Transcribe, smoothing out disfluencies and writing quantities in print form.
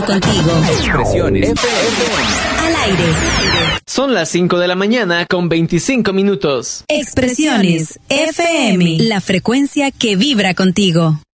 vibrando contigo. Expresiones FM. Al aire. Son las 5 de la mañana con 25 minutos. Expresiones FM. La frecuencia que vibra contigo.